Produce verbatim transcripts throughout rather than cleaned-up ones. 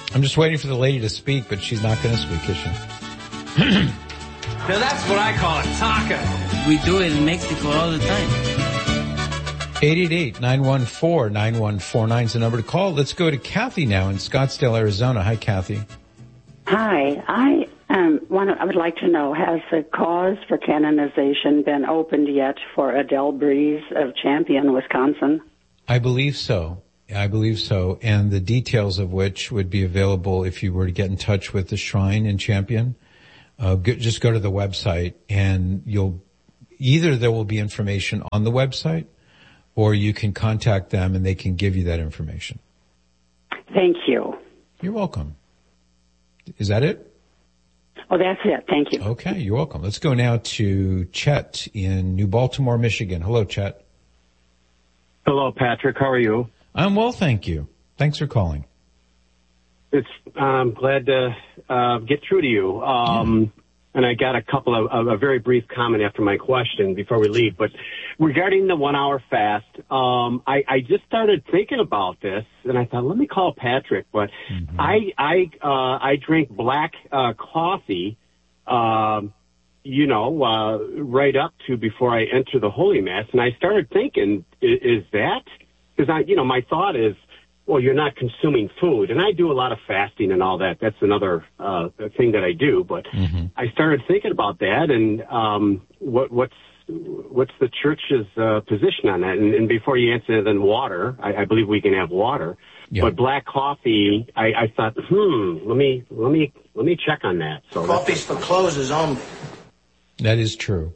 I'm just waiting for the lady to speak, but she's not going to speak, is she? Now that's what I call a taco. We do it in Mexico all the time. eight eight eight, nine one four, nine one four nine is the number to call. Let's go to Kathy now in Scottsdale, Arizona. Hi, Kathy. Hi. I um, want to, I would like to know, has the cause for canonization been opened yet for Adele Breeze of Champion, Wisconsin? I believe so. I believe so. And the details of which would be available if you were to get in touch with the Shrine in Champion. Uh, go, just go to the website and you'll, either there will be information on the website or you can contact them and they can give you that information. Thank you. You're welcome. Is that it? Oh, that's it. Thank you. Okay, you're welcome. Let's go now to Chet in New Baltimore, Michigan. Hello, Chet. Hello, Patrick. How are you? I'm well, thank you. Thanks for calling. It's I'm glad to uh, get through to you. Um, yeah. And I got a couple of, of a very brief comment after my question before we leave. But regarding the one-hour fast, um, I, I just started thinking about this, and I thought, let me call Patrick. But mm-hmm. I I uh, I drink black uh, coffee, um, you know, uh, right up to before I enter the Holy Mass, and I started thinking, is, is that? Because I, you know, my thought is, well, you're not consuming food, and I do a lot of fasting and all that. That's another uh, thing that I do. But mm-hmm. I started thinking about that, and um, what, what's what's the church's uh, position on that? And, and before you answer, then water. I, I believe we can have water, yeah. But black coffee. I, I thought, hmm, let me let me let me check on that. So coffee's for closers only. That is true.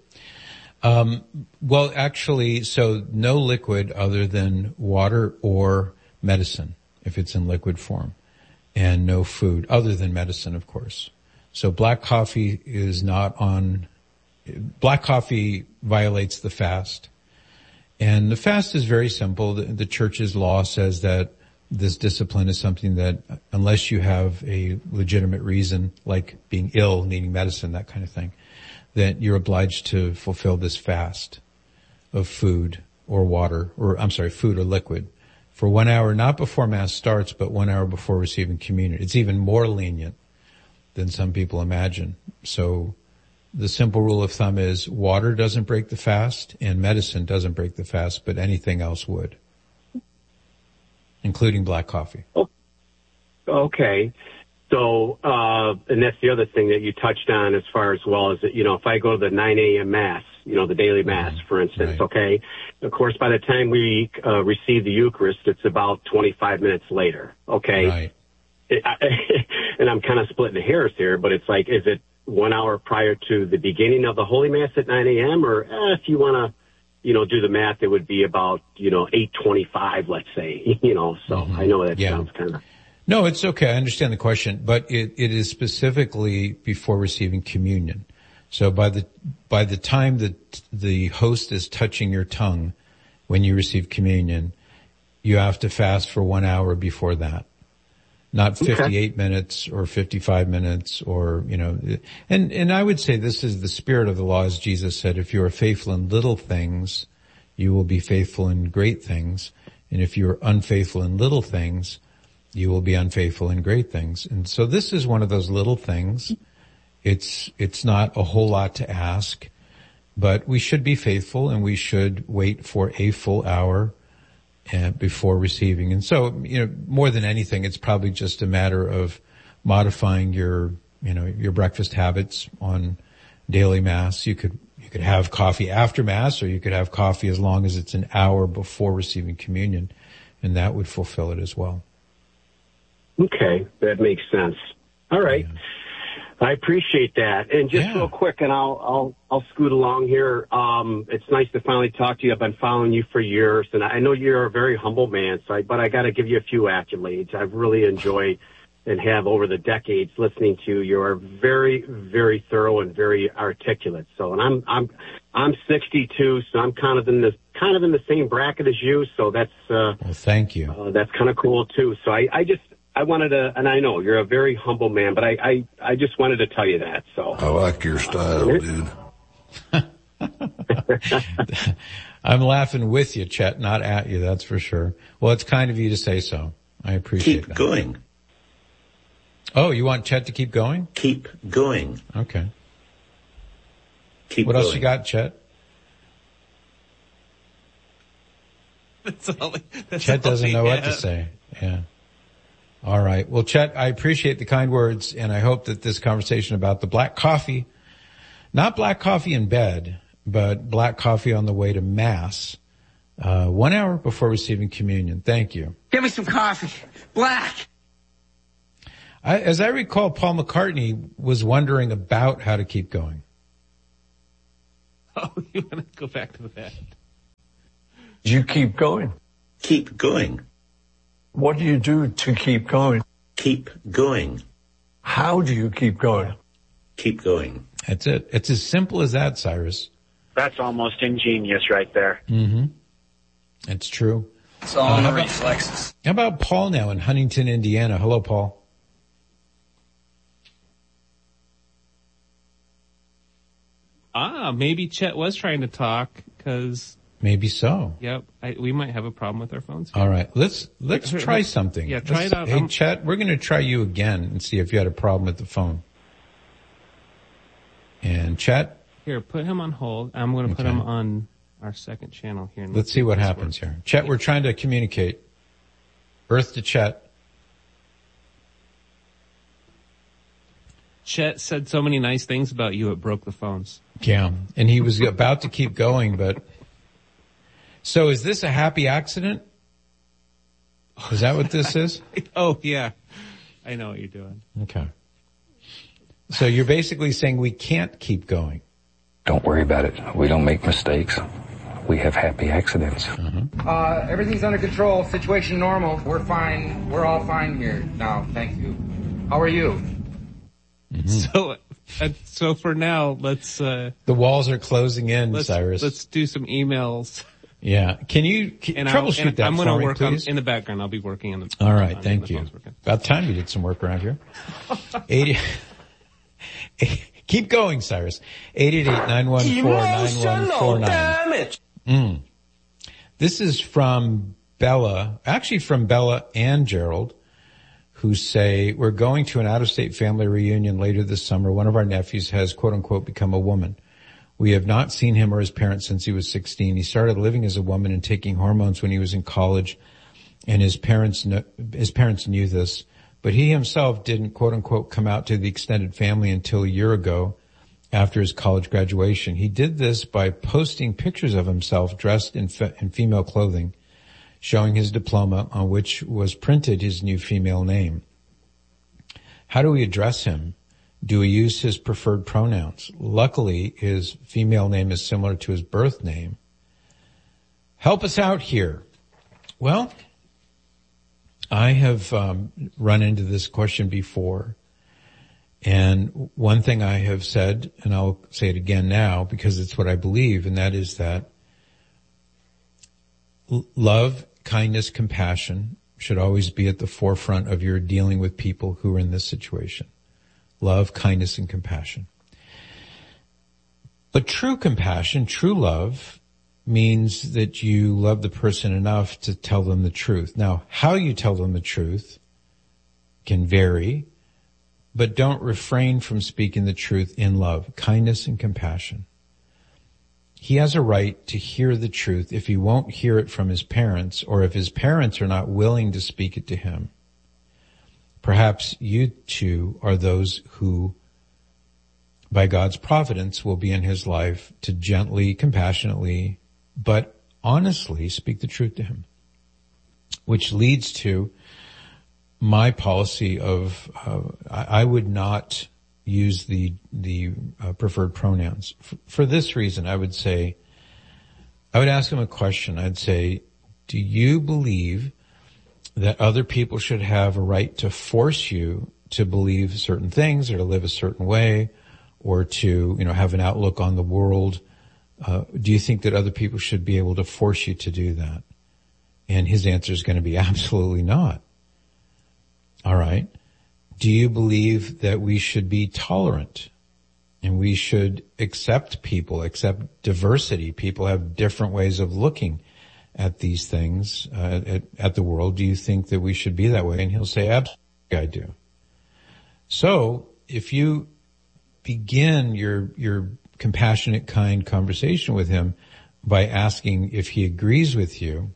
Um, well, actually, so no liquid other than water or medicine, if it's in liquid form, and no food other than medicine, of course. So black coffee is not on, black coffee violates the fast. And the fast is very simple. The, the church's law says that this discipline is something that, unless you have a legitimate reason, like being ill, needing medicine, that kind of thing, that you're obliged to fulfill this fast of food or water, or I'm sorry, food or liquid for one hour, not before Mass starts, but one hour before receiving communion. It's even more lenient than some people imagine. So the simple rule of thumb is water doesn't break the fast and medicine doesn't break the fast, but anything else would, including black coffee. Oh, okay. So, uh, and that's the other thing that you touched on as far as well is that, you know, if I go to the nine a.m. Mass, you know, the daily Mass, right. for instance, right. okay, of course, by the time we uh, receive the Eucharist, it's about twenty-five minutes later, okay? Right. It, I, and I'm kind of splitting hairs here, but it's like, is it one hour prior to the beginning of the Holy Mass at nine a.m., or eh, if you want to, you know, do the math, it would be about, you know, eight twenty-five, let's say, you know, so mm-hmm. I know that yeah. sounds kind of... No, it's okay. I understand the question, but it, it is specifically before receiving communion. So by the, by the time that the host is touching your tongue when you receive communion, you have to fast for one hour before that. Not fifty-eight okay. minutes or fifty-five minutes or, you know, and, and I would say this is the spirit of the law, as Jesus said, if you are faithful in little things, you will be faithful in great things. And if you are unfaithful in little things, you will be unfaithful in great things. And so this is one of those little things. It's, it's not a whole lot to ask, but we should be faithful and we should wait for a full hour uh, before receiving. And so, you know, more than anything, it's probably just a matter of modifying your, you know, your breakfast habits on daily Mass. You could, you could have coffee after Mass, or you could have coffee as long as it's an hour before receiving communion, and that would fulfill it as well. Okay, that makes sense. All right. Yeah. I appreciate that. And just yeah. real quick, and I'll I'll I'll scoot along here. Um, it's nice to finally talk to you. I've been following you for years, and I know you're a very humble man. So, I, but I got to give you a few accolades. I've really enjoyed and have over the decades listening to you. You're very, very thorough and very articulate. So, and I'm I'm I'm sixty-two, so I'm kind of in the kind of in the same bracket as you. So that's uh, well, thank you. Uh, that's kind of cool too. So I I just. I wanted to, and I know you're a very humble man, but I, I, I just wanted to tell you that. So I like your style, dude. I'm laughing with you, Chet, not at you. That's for sure. Well, it's kind of you to say so. I appreciate Keep that. going. Oh, you want Chet to keep going? Keep going. Okay. Keep what going. else you got, Chet? That's all, that's Chet all doesn't know had. what to say. Yeah. All right. Well, Chet, I appreciate the kind words, and I hope that this conversation about the black coffee, not black coffee in bed, but black coffee on the way to Mass, uh, one hour before receiving communion. Thank you. Give me some coffee. Black. I, as I recall, Paul McCartney was wondering about how to keep going. Oh, you want to go back to that? You keep going. Keep going. What do you do to keep going? Keep going. How do you keep going? Keep going. That's it. It's as simple as that, Cyrus. That's almost ingenious right there. Mm-hmm. It's true. It's all in the reflexes. How about Paul now in Huntington, Indiana? Hello, Paul. Ah, maybe Chet was trying to talk because. Maybe so. Yep, I, we might have a problem with our phones here. All right, let's let's try something. Yeah, try let's, it out. Hey, I'm, Chet, we're going to try you again and see if you had a problem with the phone. And Chet, here, put him on hold. I'm going to put Okay. him on our second channel here. And let's see what happens here. Chet, we're trying to communicate. Earth to Chet. Chet said so many nice things about you, it broke the phones. Yeah, and he was about to keep going, but... So is this a happy accident? Is that what this is? Oh, yeah. I know what you're doing. Okay. So you're basically saying we can't keep going. Don't worry about it. We don't make mistakes. We have happy accidents. Uh-huh. Uh, everything's under control. Situation normal. We're fine. We're all fine here now. Thank you. How are you? Mm-hmm. So, uh, so for now, let's, uh, the walls are closing in, let's, Cyrus. Let's do some emails. Yeah. Can you can and troubleshoot and that I'm for gonna me, work please? on, in the background. I'll be working on the. All right. on Thank the you. About time you did some work around here. eighty Keep going, Cyrus. eight eight eight, nine one four, nine one four nine. Damn it. Mm. This is from Bella, actually from Bella and Gerald, who say, we're going to an out-of-state family reunion later this summer. One of our nephews has, quote unquote, become a woman. We have not seen him or his parents since he was sixteen. He started living as a woman and taking hormones when he was in college, and his parents, kn- his parents knew this, but he himself didn't, quote unquote, come out to the extended family until a year ago after his college graduation. He did this by posting pictures of himself dressed in, fe- in female clothing, showing his diploma on which was printed his new female name. How do we address him? Do we use his preferred pronouns? Luckily, his female name is similar to his birth name. Help us out here. Well, I have um, run into this question before. And one thing I have said, and I'll say it again now because it's what I believe, and that is that love, kindness, compassion should always be at the forefront of your dealing with people who are in this situation. Love, kindness, and compassion. But true compassion, true love, means that you love the person enough to tell them the truth. Now, how you tell them the truth can vary, but don't refrain from speaking the truth in love, kindness, and compassion. He has a right to hear the truth if he won't hear it from his parents, or if his parents are not willing to speak it to him. Perhaps you two are those who, by God's providence, will be in his life to gently, compassionately, but honestly speak the truth to him. Which leads to my policy of, uh, I, I would not use the, the uh, preferred pronouns. For, for this reason, I would say, I would ask him a question. I'd say, do you believe that other people should have a right to force you to believe certain things or to live a certain way or to, you know, have an outlook on the world? Uh, do you think that other people should be able to force you to do that? And his answer is going to be absolutely not. All right. Do you believe that we should be tolerant and we should accept people, accept diversity? People have different ways of looking at these things, uh, at, at the world. Do you think that we should be that way? And he'll say, absolutely, I do. So if you begin your, your compassionate, kind conversation with him by asking if he agrees with you,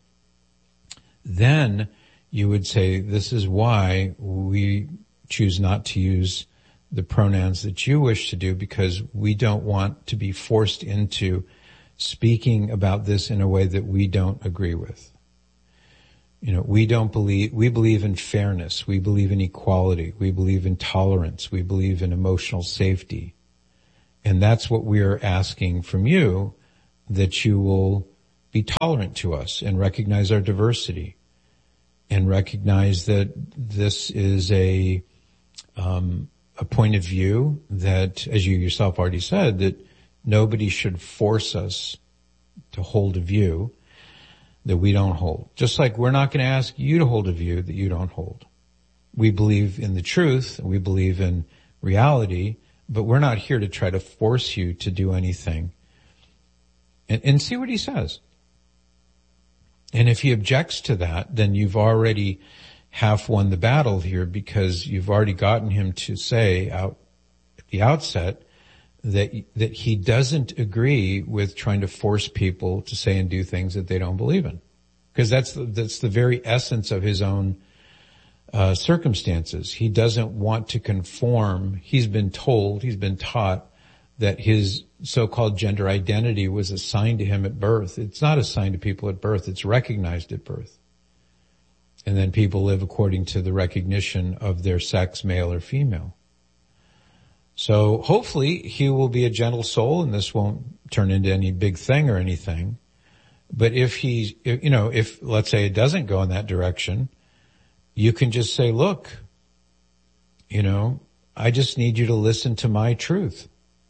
then you would say, this is why we choose not to use the pronouns that you wish to do, because we don't want to be forced into speaking about this in a way that we don't agree with. You know, we don't believe, we believe in fairness. We believe in equality. We believe in tolerance. We believe in emotional safety. And that's what we are asking from you, that you will be tolerant to us and recognize our diversity and recognize that this is a, um, a point of view that, as you yourself already said, that nobody should force us to hold a view that we don't hold. Just like we're not going to ask you to hold a view that you don't hold. We believe in the truth, we believe in reality, but we're not here to try to force you to do anything. And, and see what he says. And if he objects to that, then you've already half won the battle here, because you've already gotten him to say out at the outset that that he doesn't agree with trying to force people to say and do things that they don't believe in, because that's the, that's the very essence of his own uh circumstances. He doesn't want to conform. He's been told, he's been taught that his so-called gender identity was assigned to him at birth. It's not assigned to people at birth. It's recognized at birth. And then people live according to the recognition of their sex, male or female. So hopefully he will be a gentle soul and this won't turn into any big thing or anything. But if he's, you know, if let's say it doesn't go in that direction, you can just say, look, you know, I just need you to listen to my truth.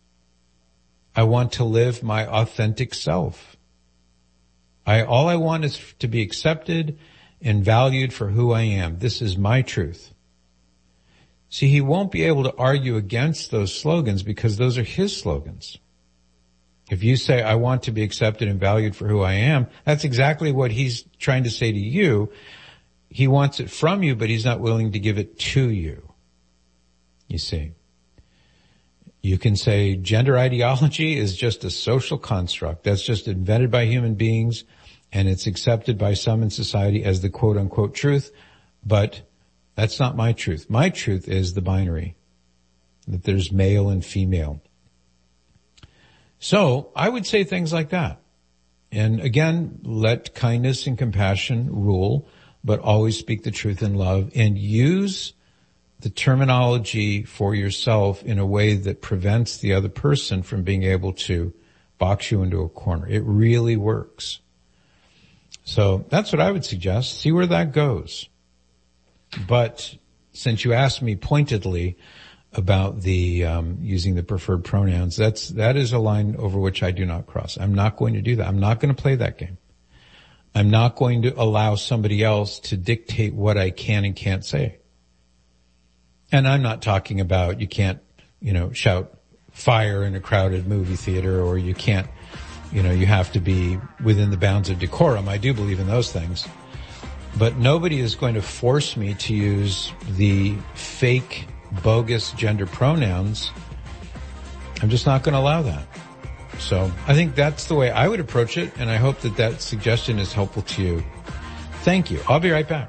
I want to live my authentic self. I, all I want is to be accepted and valued for who I am. This is my truth. See, he won't be able to argue against those slogans because those are his slogans. If you say, I want to be accepted and valued for who I am, that's exactly what he's trying to say to you. He wants it from you, but he's not willing to give it to you. You see. You can say gender ideology is just a social construct. That's just invented by human beings, and it's accepted by some in society as the quote-unquote truth, but that's not my truth. My truth is the binary, that there's male and female. So I would say things like that. And again, let kindness and compassion rule, but always speak the truth in love and use the terminology for yourself in a way that prevents the other person from being able to box you into a corner. It really works. So that's what I would suggest. See where that goes. But since you asked me pointedly about the um using the preferred pronouns, that's that is a line over which I do not cross. I'm not going to do that. I'm not going to play that game. I'm not going to allow somebody else to dictate what I can and can't say. And I'm not talking about you can't, you know, shout fire in a crowded movie theater, or you can't, you know, you have to be within the bounds of decorum. I do believe in those things. But nobody is going to force me to use the fake, bogus gender pronouns. I'm just not going to allow that. So I think that's the way I would approach it, and I hope that that suggestion is helpful to you. Thank you. I'll be right back.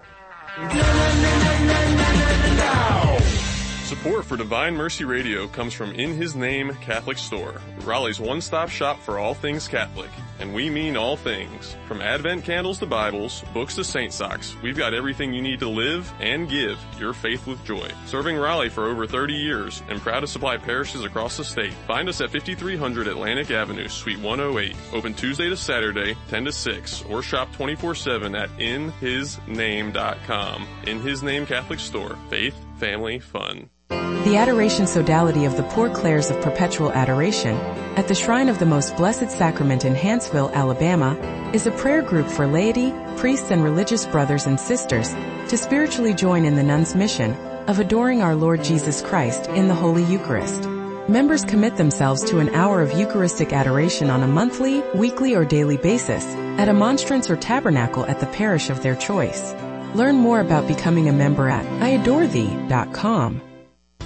Support for Divine Mercy Radio comes from In His Name Catholic Store, Raleigh's one-stop shop for all things Catholic. And we mean all things. From Advent candles to Bibles, books to saint socks, we've got everything you need to live and give your faith with joy. Serving Raleigh for over thirty years and proud to supply parishes across the state. Find us at fifty-three hundred Atlantic Avenue, Suite one oh eight. Open Tuesday to Saturday, ten to six, or shop twenty-four seven at in his name dot com. In His Name Catholic Store. Faith, family, fun. The Adoration Sodality of the Poor Clares of Perpetual Adoration at the Shrine of the Most Blessed Sacrament in Hanceville, Alabama, is a prayer group for laity, priests, and religious brothers and sisters to spiritually join in the nuns' mission of adoring our Lord Jesus Christ in the Holy Eucharist. Members commit themselves to an hour of Eucharistic adoration on a monthly, weekly, or daily basis at a monstrance or tabernacle at the parish of their choice. Learn more about becoming a member at I adore thee dot com.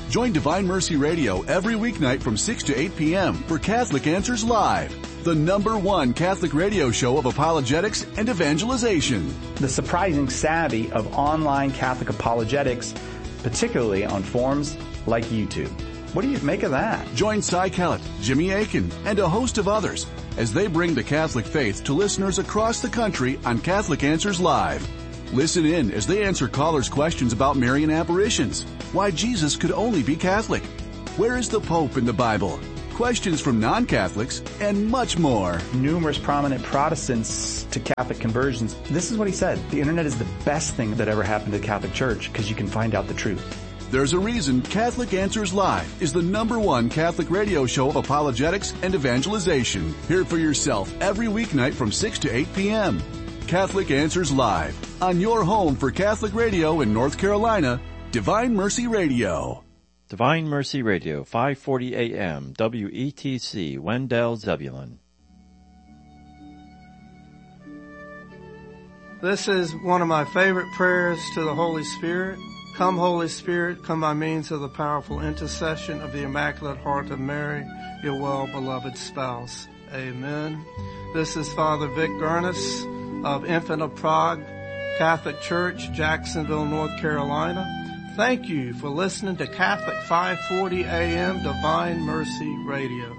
Join Divine Mercy Radio every weeknight from six to eight p.m. for Catholic Answers Live, the number one Catholic radio show of apologetics and evangelization. The surprising savvy of online Catholic apologetics, particularly on forums like YouTube. What do you make of that? Join Cy Kellett, Jimmy Akin, and a host of others as they bring the Catholic faith to listeners across the country on Catholic Answers Live. Listen in as they answer callers' questions about Marian apparitions, why Jesus could only be Catholic, where is the Pope in the Bible, questions from non-Catholics, and much more. Numerous prominent Protestants to Catholic conversions. This is what he said. The internet is the best thing that ever happened to the Catholic Church because you can find out the truth. There's a reason Catholic Answers Live is the number one Catholic radio show of apologetics and evangelization. Hear it for yourself every weeknight from six to eight p.m. Catholic Answers Live, on your home for Catholic radio in North Carolina, Divine Mercy Radio. Divine Mercy Radio, five forty A M, W E T C, Wendell, Zebulon. This is one of my favorite prayers to the Holy Spirit. Come, Holy Spirit, come by means of the powerful intercession of the Immaculate Heart of Mary, your well-beloved spouse. Amen. This is Father Vic Gurnis of Infant of Prague Catholic Church, Jacksonville, North Carolina. Thank you for listening to Catholic five forty A M Divine Mercy Radio.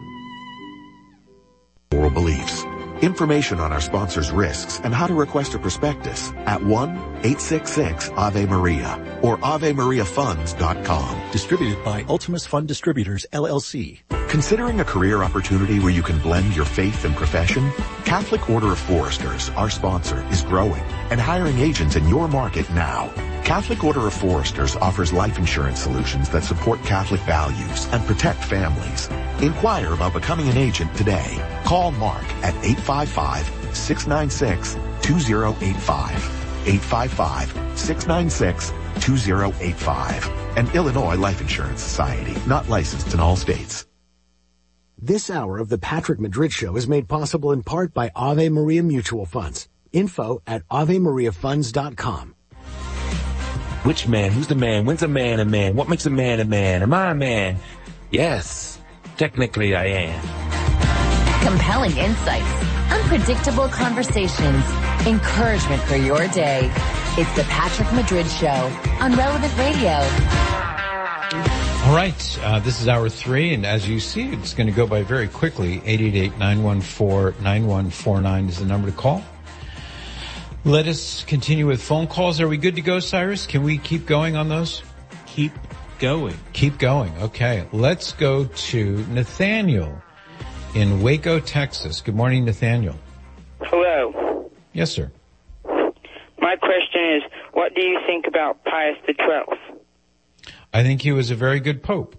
Moral beliefs. Information on our sponsors' risks and how to request a prospectus at one eight six six Ave Maria or ave maria funds dot com. Distributed by Ultimus Fund Distributors, L L C. Considering a career opportunity where you can blend your faith and profession? Catholic Order of Foresters, our sponsor, is growing and hiring agents in your market now. Catholic Order of Foresters offers life insurance solutions that support Catholic values and protect families. Inquire about becoming an agent today. Call Mark at eight five five, six nine six, two zero eight five. eight five five, six nine six, two zero eight five. An Illinois Life Insurance Society, not licensed in all states. This hour of the Patrick Madrid Show is made possible in part by Ave Maria Mutual Funds. Info at ave maria funds dot com. Which man? Who's the man? When's a man a man? What makes a man a man? Am I a man? Yes, technically I am. Compelling insights, unpredictable conversations, encouragement for your day. It's the Patrick Madrid Show on Relevant Radio. All right, uh, this is hour three, and as you see, it's going to go by very quickly. eight eight eight, nine one four, nine one four nine is the number to call. Let us continue with phone calls. Are we good to go, Cyrus? Can we keep going on those? Keep going. Keep going. Okay. Let's go to Nathaniel in Waco, Texas. Good morning, Nathaniel. Hello. Yes, sir. My question is, what do you think about Pius the twelfth? I think he was a very good pope.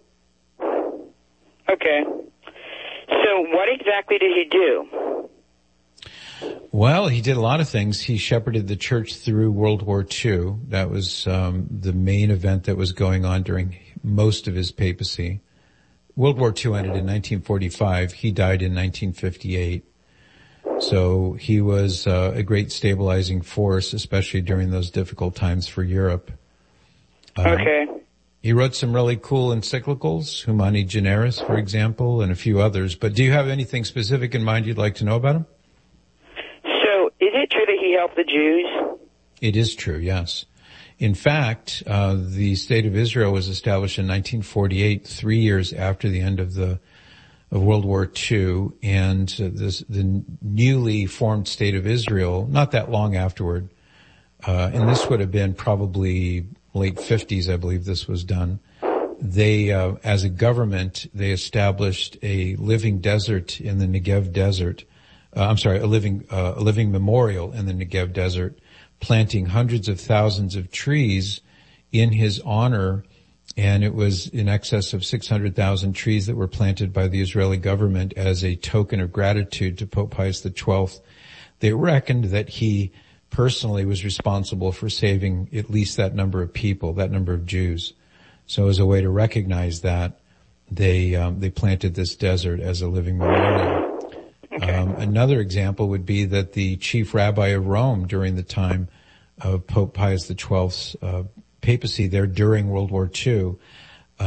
Okay. So what exactly did he do? Well, he did a lot of things. He shepherded the church through World War Two. That was um, the main event that was going on during most of his papacy. World War Two ended in nineteen forty-five. He died in nineteen fifty-eight. So he was uh, a great stabilizing force, especially during those difficult times for Europe. Uh, okay. He wrote some really cool encyclicals, Humani Generis, for example, and a few others. But do you have anything specific in mind you'd like to know about him? So, is it true that he helped the Jews? It is true, yes. In fact, uh, the State of Israel was established in nineteen forty-eight, three years after the end of the of World War Two, and uh, this, the newly formed State of Israel, not that long afterward, uh, and this would have been probably late fifties, I believe this was done. They, uh, as a government, they established a living desert in the Negev desert. Uh, I'm sorry, a living, uh, a living memorial in the Negev desert, planting hundreds of thousands of trees in his honor. And it was in excess of six hundred thousand trees that were planted by the Israeli government as a token of gratitude to Pope Pius the twelfth. They reckoned that he personally was responsible for saving at least that number of people, that number of Jews. So as a way to recognize that, they um, they planted this desert as a living memorial. Okay. Um, another example would be that the chief rabbi of Rome during the time of Pope Pius the twelfth's uh, papacy there during World War Two, uh,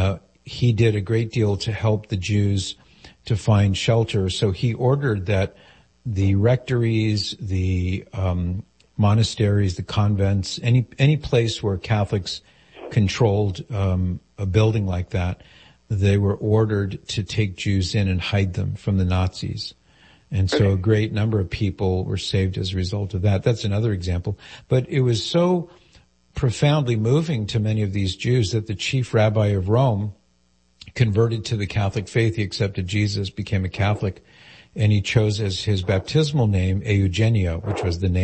he did a great deal to help the Jews to find shelter. So he ordered that the rectories, the um, monasteries, the convents, any any place where Catholics controlled um, a building like that, they were ordered to take Jews in and hide them from the Nazis. And so a great number of people were saved as a result of that. That's another example. But it was so profoundly moving to many of these Jews that the chief rabbi of Rome converted to the Catholic faith. He accepted Jesus, became a Catholic, and he chose as his baptismal name Eugenio, which was the name